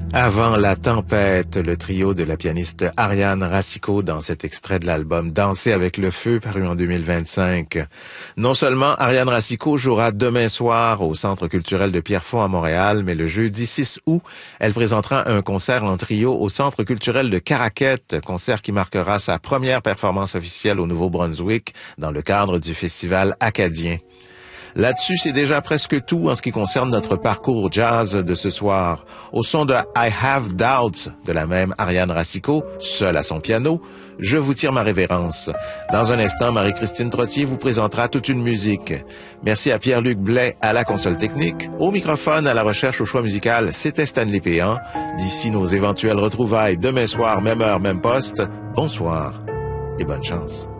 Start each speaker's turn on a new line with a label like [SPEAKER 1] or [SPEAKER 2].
[SPEAKER 1] Avant la tempête, le trio de la pianiste Ariane Racicot dans cet extrait de l'album Danser avec le feu paru en 2025. Non seulement Ariane Racicot jouera demain soir au Centre culturel de Pierrefonds à Montréal, mais le jeudi 6 août, elle présentera un concert en trio au Centre culturel de Caraquette, concert qui marquera sa première performance officielle au Nouveau-Brunswick dans le cadre du festival acadien. Là-dessus, c'est déjà presque tout en ce qui concerne notre parcours jazz de ce soir. Au son de I Have Doubts de la même Ariane Racicot, seule à son piano, je vous tire ma révérence. Dans un instant, Marie-Christine Trottier vous présentera toute une musique. Merci à Pierre-Luc Blais à la console technique. Au microphone, à la recherche au choix musical, c'était Stanley Péan. D'ici nos éventuelles retrouvailles demain soir, même heure, même poste, bonsoir et bonne chance.